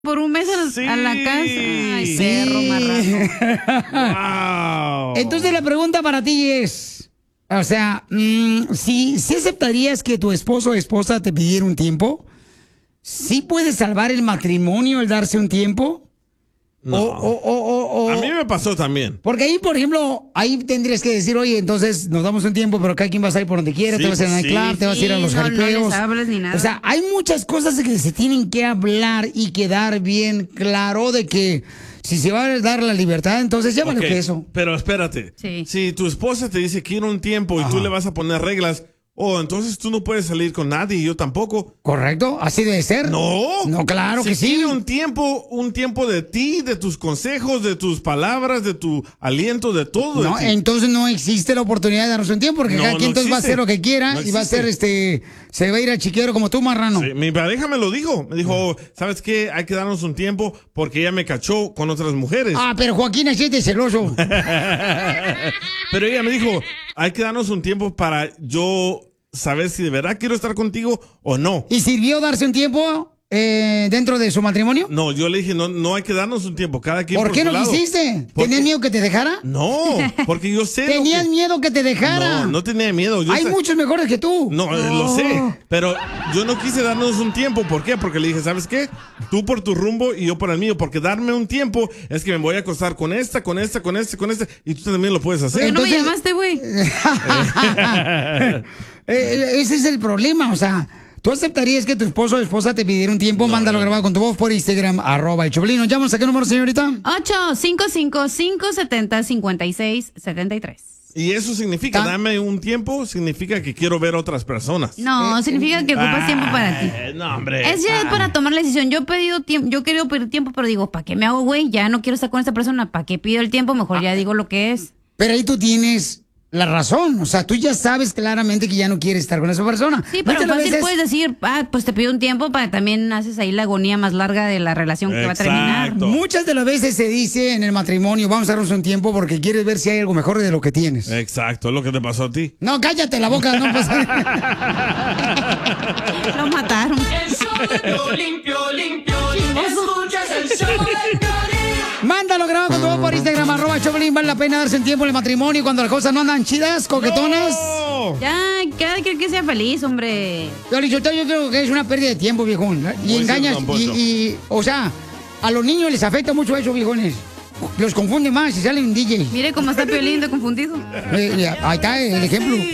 por un mes a la casa. Ay, perro marrano. Wow. Entonces la pregunta para ti es, o sea, si aceptarías que tu esposo o esposa te pidiera un tiempo, ¿sí puede salvar el matrimonio el darse un tiempo? No. A mí me pasó también. Porque ahí, por ejemplo, ahí tendrías que decir, oye, entonces nos damos un tiempo, pero cada quien va a salir por donde quiera, Sí, te vas a ir a pues nightclub, te vas a ir a los jaripeos. No les hables ni nada. O sea, hay muchas cosas que se tienen que hablar y quedar bien claro de que si se va a dar la libertad, entonces llámale Ok, que eso. Pero espérate. Sí. Si tu esposa te dice quiero un tiempo y tú le vas a poner reglas, entonces tú no puedes salir con nadie y yo tampoco. ¿Correcto? ¿Así debe ser? No. No, claro que Si sí. quiere un tiempo de ti, de tus consejos, de tus palabras, de tu aliento, de todo. No, de ti. entonces no existe la oportunidad de darnos un tiempo, porque No, cada quien no entonces va a existe. hacer lo que quiera No y va a ser existe. se va a ir al chiquero como tú, marrano. Sí, mi pareja me lo dijo. Me dijo, ¿sabes qué? Hay que darnos un tiempo porque ella me cachó con otras mujeres. Ah, pero Joaquín es de celoso. Pero ella me dijo, hay que darnos un tiempo para yo saber si de verdad quiero estar contigo o no. ¿Y sirvió darse un tiempo dentro de su matrimonio? No, yo le dije, no hay que darnos un tiempo, cada quien ¿Por qué su no lado. quisiste? ¿Por ¿Tenías qué? miedo que te dejara? No, porque yo sé. ¿Tenías miedo que te dejara? No tenía miedo. Hay muchos mejores que tú. No, lo sé. Pero yo no quise darnos un tiempo. ¿Por qué? Porque le dije, ¿sabes qué? Tú por tu rumbo y yo por el mío. Porque darme un tiempo es que me voy a acostar con esta. Y tú también lo puedes hacer. ¿Por qué no me llamaste, güey? Ese es el problema, o sea, ¿tú aceptarías que tu esposo o esposa te pidiera un tiempo? Mándalo grabado con tu voz por Instagram, @el ¿Nos llamas a qué número, señorita? 855-570-5673. Y eso significa, dame un tiempo, significa que quiero ver otras personas. No, significa que ocupas tiempo para ti. No, hombre. Es ya para tomar la decisión. Yo he pedido tiempo, yo he querido pedir tiempo, pero digo, ¿para qué me hago, güey? Ya no quiero estar con esta persona. ¿Para qué pido el tiempo? Mejor ya digo lo que es. Pero ahí tú tienes la razón, o sea, tú ya sabes claramente que ya no quieres estar con esa persona. Sí, pero Muchas fácil veces- puedes decir, pues te pido un tiempo para también haces ahí la agonía más larga de la relación que va a terminar. Muchas de las veces se dice en el matrimonio, vamos a darnos un tiempo porque quieres ver si hay algo mejor de lo que tienes. Exacto, es lo que te pasó a ti. No, cállate la boca, no pasa. Lo mataron. El show de Piolín, Piolín, Piolín. Escuchas el show de Piolín. Mándalo grabado con tu voz por Instagram, @Choplin. Vale la pena darse un tiempo en el matrimonio cuando las cosas no andan chidas, coquetonas. Ya, cada quien que sea feliz, hombre. Yo creo que es una pérdida de tiempo, viejón. Y Muy engañas, cierto, don Poncho. o sea, a los niños les afecta mucho eso, viejones. Los confunde más y salen un DJ. Mire cómo está Piolín de confundido. Ahí está el ejemplo.